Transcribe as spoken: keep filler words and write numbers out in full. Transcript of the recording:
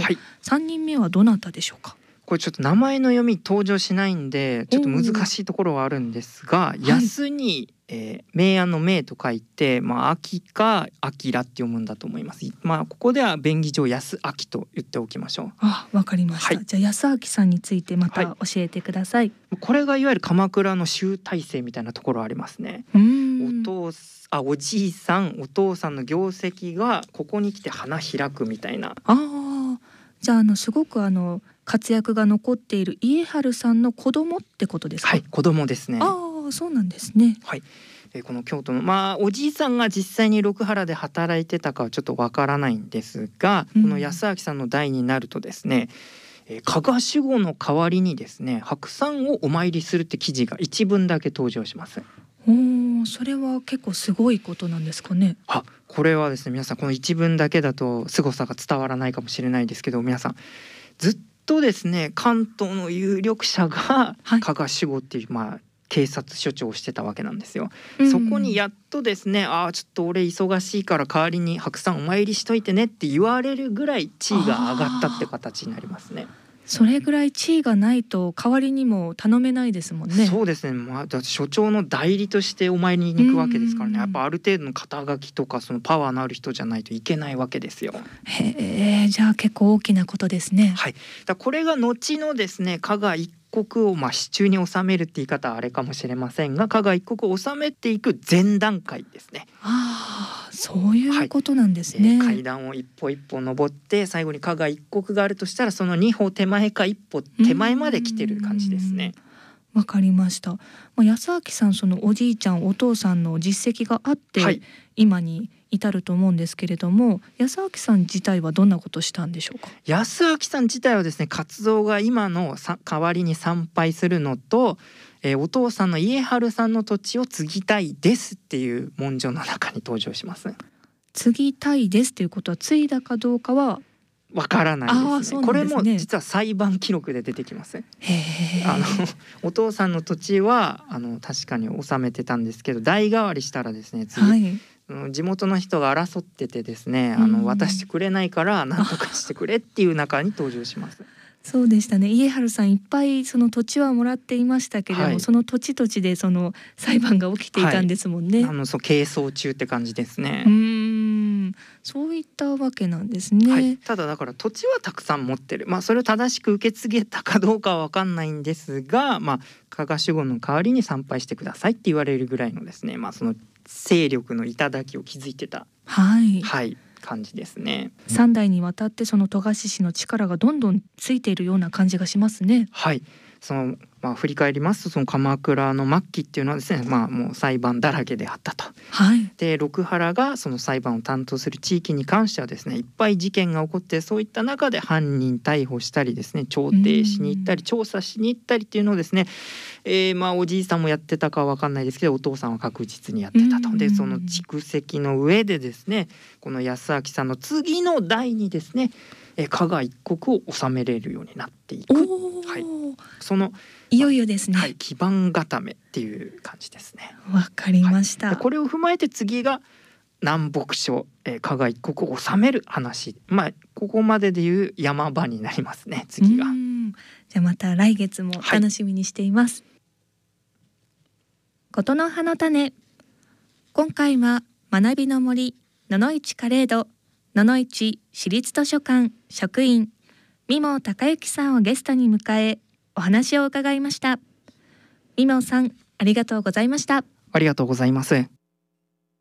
はい、 さんにんめはどなたでしょうか？ これちょっと名前の読み登場しないんでちょっと難しいところはあるんですが、安に、えー、明暗の明と書いて、まあ、秋か明って読むんだと思います。まあここでは便宜上安明と言っておきましょう。 あ、わかりました、はい、じゃあ安明さんについてまた教えてください。 はい、これがいわゆる鎌倉の集大成みたいなところありますね。 うーん、 お父あおじいさんお父さんの業績がここに来て花開くみたいな。 ああ、じゃあ、あのすごくあの活躍が残っている家治さんの子供ってことですか？ はい、子供ですね。 ああ、そうなんですね。 はい、えー、この京都のまあおじいさんが実際に六原で働いてたかはちょっとわからないんですが、うん、この安明さんの代になるとですね、えー、加賀守護の代わりにですね白山をお参りするって記事が一文だけ登場します。 おー、それは結構すごいことなんですかね。 あ、これはですね皆さんこの一文だけだと凄さが伝わらないかもしれないですけど、皆さんずっとですね関東の有力者が加賀守護っていう、まあ警察署長をしてたわけなんですよ。そこにやっとですね、ああちょっと俺忙しいから代わりに白山お参りしといてねって言われるぐらい地位が上がったって形になりますね。 それぐらい地位がないと代わりにも頼めないですもんね。 そうですね、まあ、だって所長の代理としてお参りに行くわけですからね、やっぱある程度の肩書きとかそのパワーのある人じゃないといけないわけですよ。 へえ、じゃあ結構大きなことですね。 はい、だこれが後のですね加賀一国をまあ手中に収めるって言い方はあれかもしれませんが、加賀一国を収めていく前段階ですね。 ああ、そういうことなんですね。 はい、えー、階段を一歩一歩登って最後に加賀一国があるとしたらその二歩手前か一歩手前まで来てる感じですね。 わかりました。まあ、安明さん、そのおじいちゃんお父さんの実績があって、はい、今に至ると思うんですけれども、安明さん自体はどんなことしたんでしょうか？ 安明さん自体はですね活動が今のさ代わりに参拝するのと、えー、お父さんの家治さんの土地を継ぎたいですっていう文書の中に登場します。 継ぎたいですということは継いだかどうかはわからないですね。 あ、そうこなんですね。 れも実は裁判記録で出てきます。 へー、 あのお父さんの土地はあの確かに納めてたんですけど代替わりしたらですね次、はい、地元の人が争っててですねあの渡してくれないから何とかしてくれっていう中に登場します。 そうでしたね。家治さんいっぱいその土地はもらっていましたけれども、はい、その土地土地でその裁判が起きていたんですもんね。 はい、あのそう係争中って感じですね。 うーん、そういったわけなんですね。 はい、ただだから土地はたくさん持ってる、まあそれを正しく受け継げたかどうかは分かんないんですが、まあ加賀守護の代わりに参拝してくださいって言われるぐらいのですね、まあその勢力の頂を築いてた、 はい、 はい、感じですね。 さん代にわたってその戸賀氏の力がどんどんついているような感じがしますね。 はい、そのまあ、振り返りますとその鎌倉の末期っていうのはですね、まあ、もう裁判だらけであったと。 はい、で六原がその裁判を担当する地域に関してはですねいっぱい事件が起こって、そういった中で犯人逮捕したりですね調停しに行ったり調査しに行ったりっていうのをですね、えー、まあおじいさんもやってたかは分かんないですけどお父さんは確実にやってたと。でその蓄積の上でですねこの安明さんの次の代にですね加賀一国を治めれるようになっていく、はい、そのいよいよですね、 はい、基盤固めっていう感じですね。 わかりました、 はい、これを踏まえて次が南北朝、えー、加賀一国を治める話、まあここまででいう山場になりますね次が。 じゃあまた来月も楽しみにしています。はい、ことの葉の種、今回は学びの森野々市カレード野々市市立図書館職員三毛孝之さんをゲストに迎えお話を伺いました。三毛さん、ありがとうございました。 ありがとうございます。